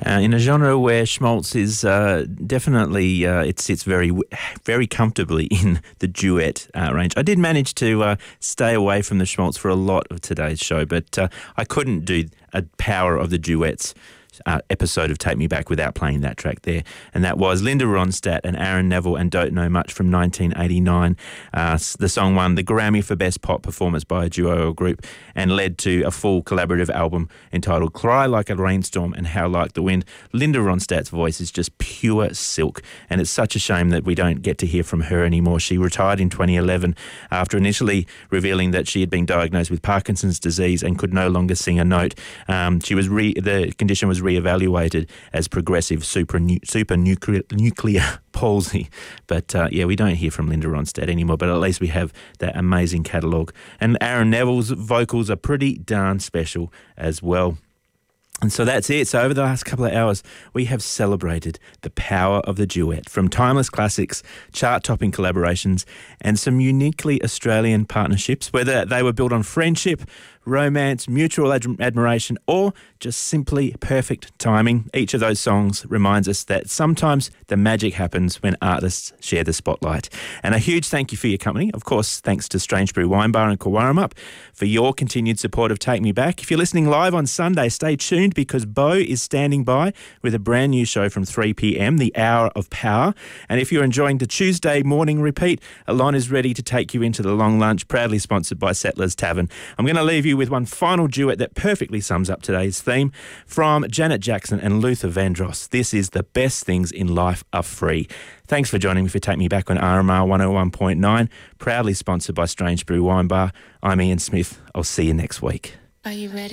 in a genre where Schmaltz is definitely, it sits very, very comfortably in the duet range. I did manage to stay away from the Schmaltz for a lot of today's show, but I couldn't do a power of the duets episode of Take Me Back without playing that track there. And that was Linda Ronstadt and Aaron Neville and Don't Know Much from 1989. The song won the Grammy for Best Pop Performance by a Duo or Group and led to a full collaborative album entitled Cry Like a Rainstorm and How Like the Wind. Linda Ronstadt's voice is just pure silk, and it's such a shame that we don't get to hear from her anymore. She retired in 2011 after initially revealing that she had been diagnosed with Parkinson's disease and could no longer sing a note. The condition was re-evaluated as progressive supranuclear palsy. But we don't hear from Linda Ronstadt anymore, but at least we have that amazing catalogue. And Aaron Neville's vocals are pretty darn special as well. And so that's it. So over the last couple of hours, we have celebrated the power of the duet, from timeless classics, chart-topping collaborations, and some uniquely Australian partnerships, whether they were built on friendship, romance, mutual admiration, or just simply perfect timing. Each of those songs reminds us that sometimes the magic happens when artists share the spotlight. And a huge thank you for your company. Of course, thanks to Strange Brew Wine Bar and Kawarramup for your continued support of Take Me Back. If you're listening live on Sunday, stay tuned because Bo is standing by with a brand new show from 3 p.m, The Hour of Power. And if you're enjoying the Tuesday morning repeat, Alon is ready to take you into the long lunch, proudly sponsored by Settlers Tavern. I'm going to leave you with one final duet that perfectly sums up today's theme from Janet Jackson and Luther Vandross. This is The Best Things in Life Are Free. Thanks for joining me for Take Me Back on RMR 101.9, proudly sponsored by Strange Brew Wine Bar. I'm Ian Smith. I'll see you next week. Are you ready?